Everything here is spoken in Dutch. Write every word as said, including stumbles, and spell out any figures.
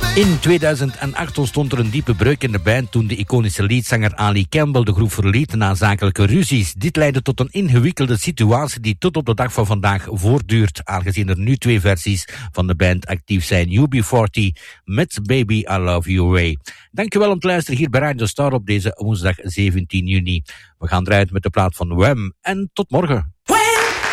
In tweeduizend acht ontstond er een diepe breuk in de band toen de iconische leadzanger Ali Campbell de groep verliet na zakelijke ruzies. Dit leidde tot een ingewikkelde situatie die tot op de dag van vandaag voortduurt, aangezien er nu twee versies van de band actief zijn. U B veertig met Baby I Love You Way. Dankjewel om te luisteren hier bij Radio Star op deze woensdag zeventien juni. We gaan eruit met de plaat van Wham en tot morgen.